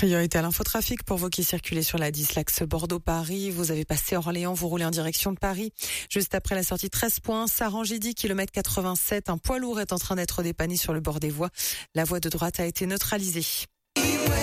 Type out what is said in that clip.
Priorité à l'infotrafic pour vous qui circulez sur la 10, l'axe Bordeaux-Paris. Vous avez passé Orléans, vous roulez en direction de Paris. Juste après la sortie 13 points, Sarangy-10, kilomètre 87. Un poids lourd est en train d'être dépanné sur le bord des voies. La voie de droite a été neutralisée.